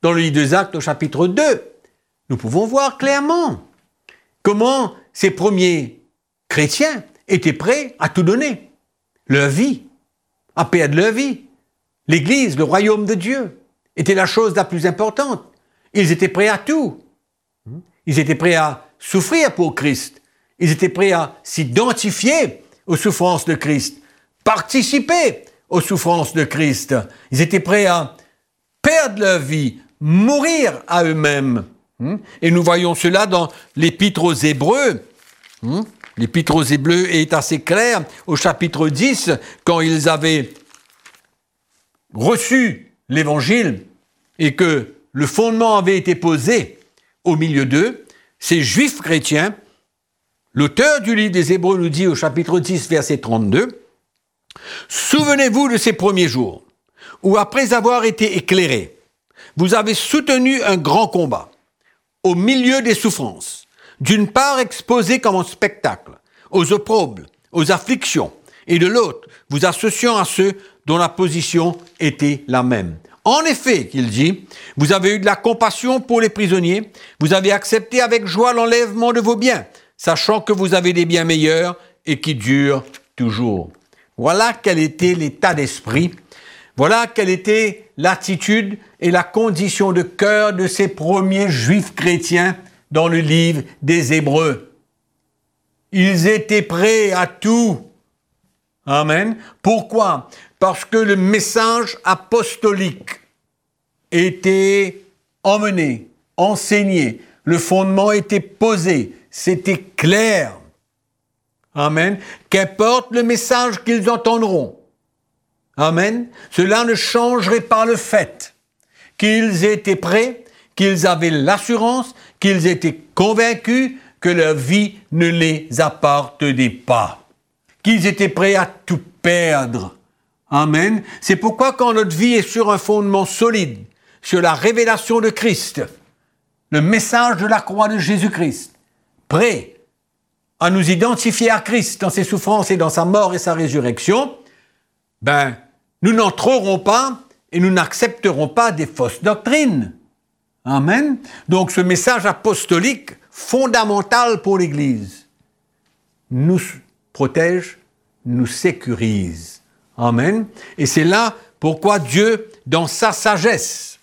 dans le livre des Actes au chapitre 2, nous pouvons voir clairement comment ces premiers chrétiens étaient prêts à tout donner. Leur vie, à perdre leur vie. L'Église, le royaume de Dieu, était la chose la plus importante. Ils étaient prêts à tout. Ils étaient prêts à souffrir pour Christ. Ils étaient prêts à s'identifier aux souffrances de Christ, participer aux souffrances de Christ. Ils étaient prêts à perdre leur vie, mourir à eux-mêmes. Et nous voyons cela dans l'Épître aux Hébreux. L'Épître aux Hébreux est assez clair au chapitre 10, quand ils avaient reçu l'Évangile et que le fondement avait été posé au milieu d'eux. Ces Juifs chrétiens, l'auteur du livre des Hébreux nous dit au chapitre 10, verset 32, « Souvenez-vous de ces premiers jours, où après avoir été éclairés, vous avez soutenu un grand combat, au milieu des souffrances, d'une part exposés comme un spectacle, aux opprobles, aux afflictions, et de l'autre, vous associant à ceux dont la position était la même. En effet, qu'il dit, vous avez eu de la compassion pour les prisonniers, vous avez accepté avec joie l'enlèvement de vos biens, sachant que vous avez des biens meilleurs et qui durent toujours. » Voilà quel était l'état d'esprit, voilà quelle était l'attitude et la condition de cœur de ces premiers Juifs chrétiens dans le livre des Hébreux. Ils étaient prêts à tout. Amen. Pourquoi? Parce que le message apostolique était emmené, enseigné, le fondement était posé, c'était clair. Amen. Qu'importe le message qu'ils entendront. Amen. Cela ne changerait pas le fait qu'ils étaient prêts, qu'ils avaient l'assurance, qu'ils étaient convaincus que leur vie ne les appartenait pas. Qu'ils étaient prêts à tout perdre. Amen. C'est pourquoi quand notre vie est sur un fondement solide, sur la révélation de Christ, le message de la croix de Jésus-Christ, prêt à nous identifier à Christ dans ses souffrances et dans sa mort et sa résurrection, nous n'entrerons pas et nous n'accepterons pas des fausses doctrines. Amen. Donc ce message apostolique fondamental pour l'Église nous protège, nous sécurise. Amen. Et c'est là pourquoi Dieu, dans sa sagesse,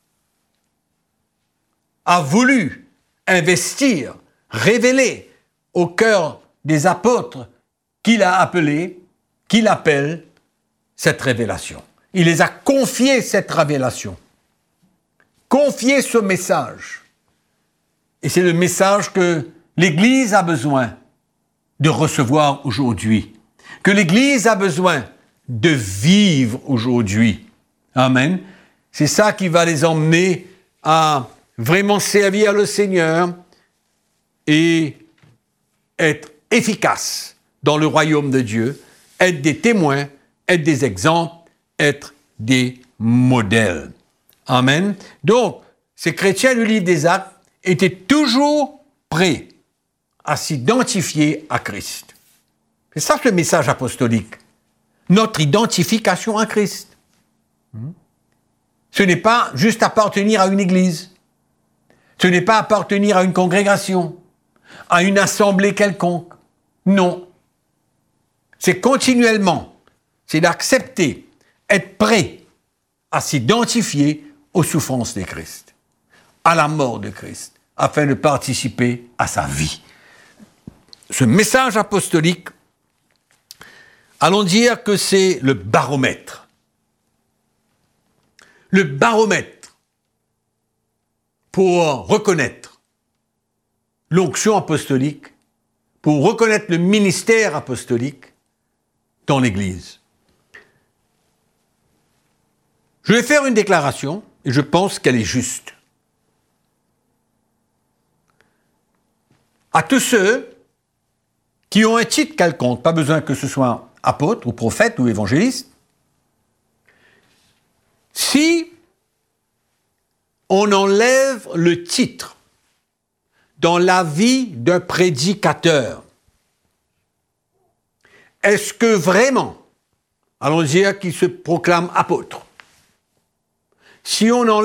a voulu investir, révéler au cœur des apôtres qu'il a appelés, qu'il appelle cette révélation. Il les a confiés cette révélation, confié ce message. Et c'est le message que l'Église a besoin de recevoir aujourd'hui, que l'Église a besoin de vivre aujourd'hui. Amen. C'est ça qui va les emmener à vraiment servir le Seigneur et être efficaces dans le royaume de Dieu, être des témoins, être des exemples, être des modèles. Amen. Donc, ces chrétiens du livre des Actes étaient toujours prêts à s'identifier à Christ. C'est ça le message apostolique. Notre identification à Christ. Ce n'est pas juste appartenir à une église. Ce n'est pas appartenir à une congrégation, à une assemblée quelconque. Non. C'est continuellement, c'est d'accepter, être prêt à s'identifier aux souffrances de Christ, à la mort de Christ, afin de participer à sa vie. Ce message apostolique, allons dire que c'est le baromètre. Le baromètre pour reconnaître l'onction apostolique, pour reconnaître le ministère apostolique dans l'Église. Je vais faire une déclaration et je pense qu'elle est juste. À tous ceux qui ont un titre quelconque, pas besoin que ce soit apôtre ou prophète ou évangéliste, si on enlève le titre dans la vie d'un prédicateur, est-ce que vraiment, allons dire qu'il se proclame apôtre, si on enlève